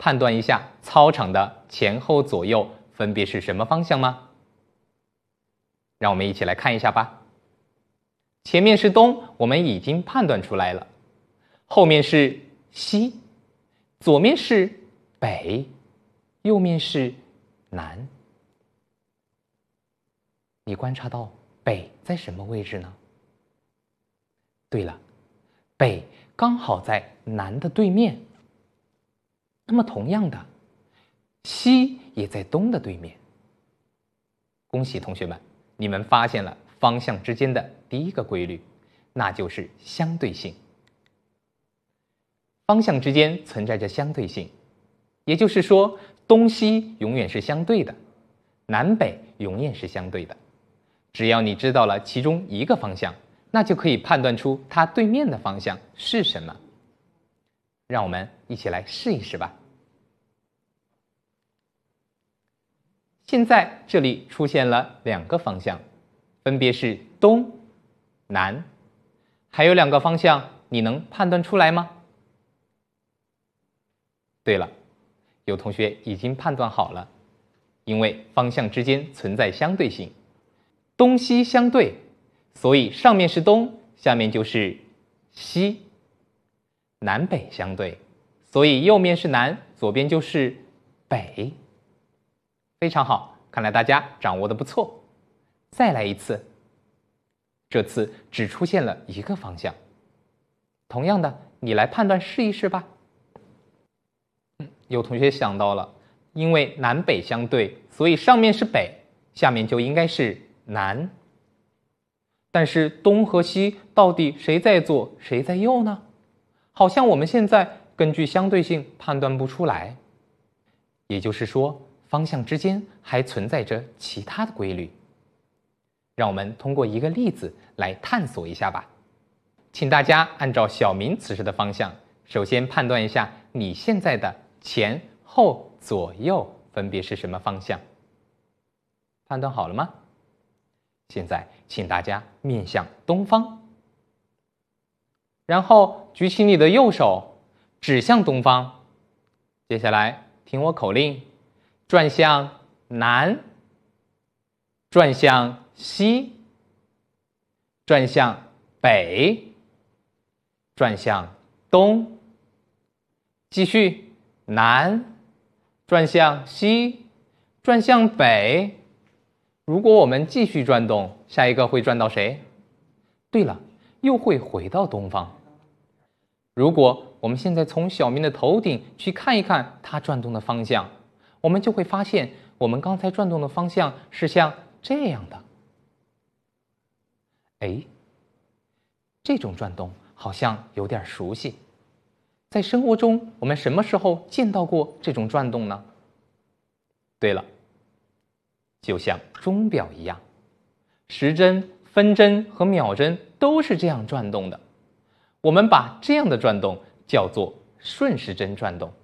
判断一下操场的前后左右分别是什么方向吗？让我们一起来看一下吧。前面是东，我们已经判断出来了。后面是西，左面是北，右面是南。你观察到北在什么位置呢？对了，北刚好在南的对面。那么同样的，西也在东的对面。恭喜同学们，你们发现了方向之间的第一个规律，那就是相对性。方向之间存在着相对性，也就是说，东西永远是相对的，南北永远是相对的。只要你知道了其中一个方向，那就可以判断出它对面的方向是什么。让我们一起来试一试吧。现在这里出现了两个方向，分别是东、南，还有两个方向，你能判断出来吗？对了，有同学已经判断好了，因为方向之间存在相对性，东西相对，所以上面是东，下面就是西。南北相对，所以右面是南，左边就是北。非常好，看来大家掌握的不错。再来一次，这次只出现了一个方向。同样的，你来判断试一试吧。有同学想到了，因为南北相对，所以上面是北，下面就应该是南。但是东和西到底谁在左，谁在右呢？好像我们现在根据相对性判断不出来。也就是说，方向之间还存在着其他的规律。让我们通过一个例子来探索一下吧。请大家按照小明此时的方向，首先判断一下你现在的前后左右分别是什么方向。判断好了吗？现在请大家面向东方，然后举起你的右手指向东方。接下来听我口令，转向南，转向西，转向北，转向东，继续南，转向西，转向北。如果我们继续转动，下一个会转到谁？对了，又会回到东方。如果我们现在从小明的头顶去看一看它转动的方向，我们就会发现我们刚才转动的方向是像这样的。哎，这种转动好像有点熟悉。在生活中，我们什么时候见到过这种转动呢？对了，就像钟表一样，时针、分针和秒针都是这样转动的。我们把这样的转动叫做顺时针转动。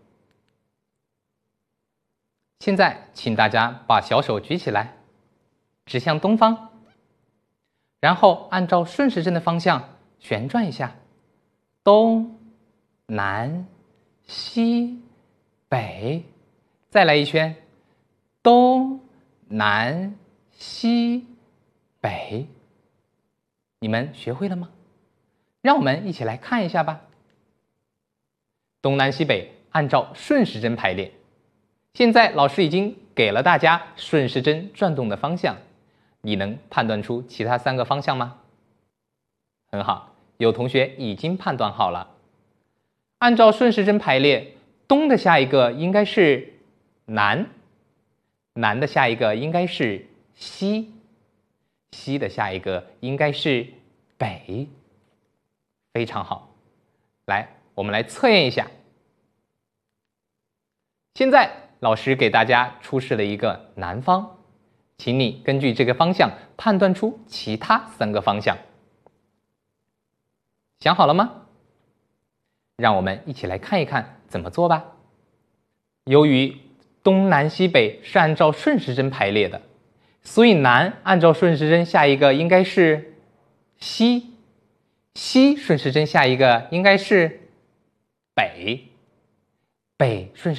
现在请大家把小手举起来，指向东方，然后按照顺时针的方向旋转一下，东、南、西、北，再来一圈，东、南、西、北。你们学会了吗？让我们一起来看一下吧。东南西北按照顺时针排列。现在老师已经给了大家顺时针转动的方向，你能判断出其他三个方向吗？很好，有同学已经判断好了。按照顺时针排列，东的下一个应该是南，南的下一个应该是西，西的下一个应该是北。非常好，来，我们来测验一下。现在老师给大家出示了一个南方，请你根据这个方向判断出其他三个方向。想好了吗？让我们一起来看一看怎么做吧。由于东南西北是按照顺时针排列的，所以南按照顺时针下一个应该是西，西顺时针下一个应该是北，北顺时针